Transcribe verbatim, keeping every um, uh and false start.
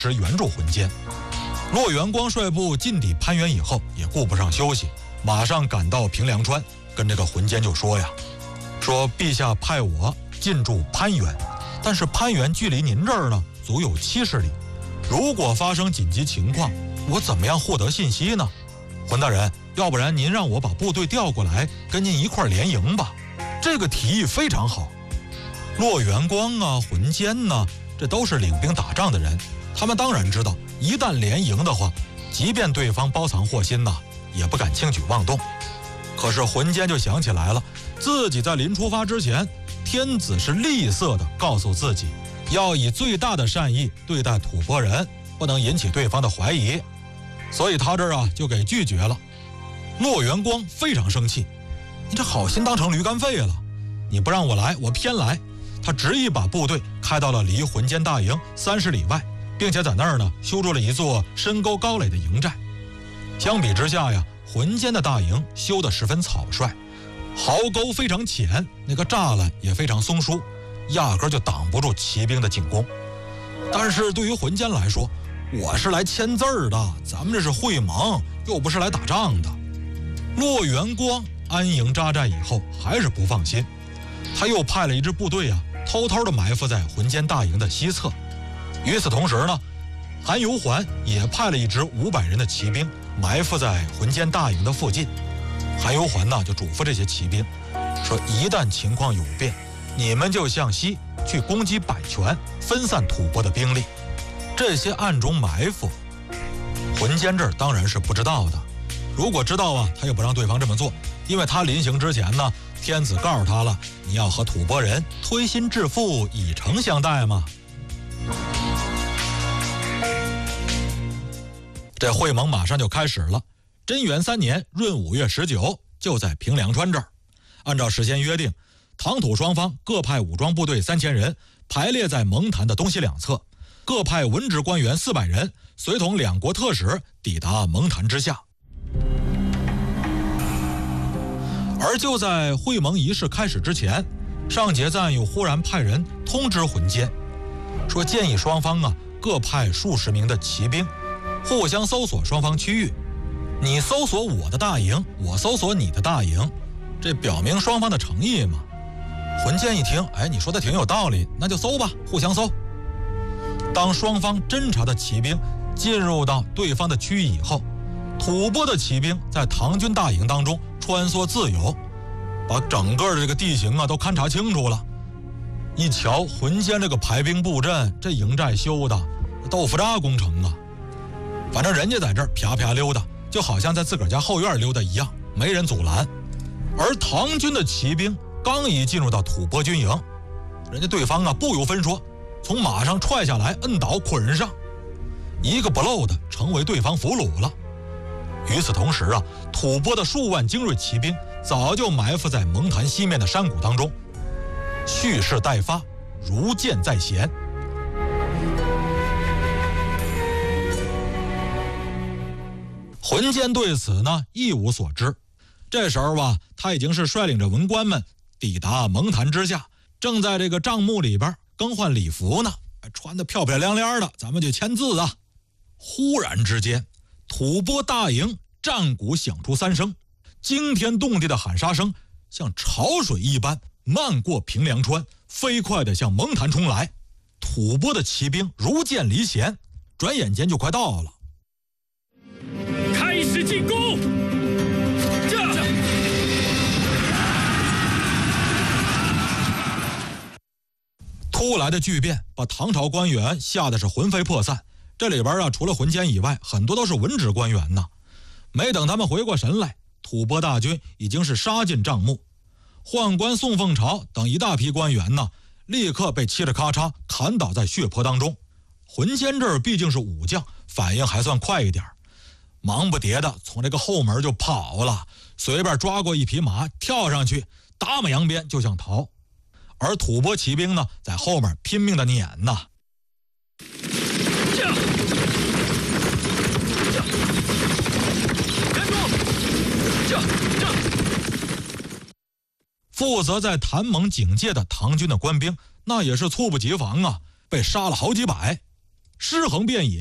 是援助浑坚。骆元光率部进抵攀援以后，也顾不上休息，马上赶到平凉川，跟这个浑坚就说呀，说陛下派我进驻攀援，但是攀援距离您这儿呢足有七十里，如果发生紧急情况，我怎么样获得信息呢？浑大人，要不然您让我把部队调过来，跟您一块联营吧。这个提议非常好。骆元光啊，浑坚呢，这都是领兵打仗的人，他们当然知道，一旦联营的话，即便对方包藏祸心呐，也不敢轻举妄动。可是浑坚就想起来了，自己在临出发之前，天子是厉色的告诉自己，要以最大的善意对待吐蕃人，不能引起对方的怀疑，所以他这儿啊就给拒绝了。骆元光非常生气，你这好心当成驴肝肺了，你不让我来，我偏来。他执意把部队开到了离浑坚大营三十里外，并且在那儿呢修筑了一座深沟高垒的营寨。相比之下呀，浑坚的大营修得十分草率，壕沟非常浅，那个栅栏也非常松疏，压根就挡不住骑兵的进攻。但是对于浑坚来说，我是来签字儿的，咱们这是会盟，又不是来打仗的。骆元光安营扎寨以后还是不放心，他又派了一支部队啊，偷偷地埋伏在浑坚大营的西侧。与此同时呢，韩由环也派了一支五百人的骑兵埋伏在浑坚大营的附近。韩由环呢就嘱咐这些骑兵说，一旦情况有变，你们就向西去攻击百泉，分散吐蕃的兵力。这些暗中埋伏，浑坚这儿当然是不知道的。如果知道啊，他又不让对方这么做，因为他临行之前呢，天子告诉他了，你要和吐蕃人推心置腹，以诚相待嘛。这会盟马上就开始了。贞元三年闰五月十九，就在平凉川这儿，按照事先约定，唐吐双方各派武装部队三千人，排列在蒙坛的东西两侧，各派文职官员四百人，随同两国特使抵达蒙坛之下。而就在会盟仪式开始之前，上节赞又忽然派人通知浑坚，说建议双方啊各派数十名的骑兵，互相搜索双方区域，你搜索我的大营，我搜索你的大营，这表明双方的诚意嘛。浑坚一听，哎，你说的挺有道理，那就搜吧，互相搜。当双方侦察的骑兵进入到对方的区域以后，吐蕃的骑兵在唐军大营当中穿梭自由，把整个的这个地形啊都勘察清楚了。一瞧浑坚这个排兵布阵，这营寨修的豆腐渣工程啊，反正人家在这儿啪啪溜达，就好像在自个儿家后院溜达一样，没人阻拦。而唐军的骑兵刚一进入到吐蕃军营，人家对方啊不由分说，从马上踹下来，摁倒捆上，一个不漏的成为对方俘虏了。与此同时啊，吐蕃的数万精锐骑兵早就埋伏在蒙坛西面的山谷当中，蓄势待发，如箭在弦。浑坚对此呢一无所知。这时候啊，他已经是率领着文官们抵达蒙坛之下，正在这个帐幕里边更换礼服呢，穿得漂漂亮亮的，咱们就签字啊。忽然之间，吐蕃大营战鼓响出三声，惊天动地的喊杀声像潮水一般漫过平凉川，飞快地向蒙坛冲来。吐蕃的骑兵如箭离弦，转眼间就快到了。 开始进攻！这这突来的巨变把唐朝官员吓得是魂飞魄散。这里边啊，除了浑坚以外，很多都是文职官员呐。没等他们回过神来，吐蕃大军已经是杀进帐幕。宦官宋凤朝等一大批官员呢，立刻被嘁哩咔嚓砍倒在血泊当中。浑坚这儿毕竟是武将，反应还算快一点，忙不迭的从这个后门就跑了，随便抓过一匹马，跳上去，打马扬鞭就想逃。而吐蕃骑兵呢，在后面拼命的撵呐。负责在谭蒙警戒的唐军的官兵，那也是猝不及防啊，被杀了好几百。 尸横遍野。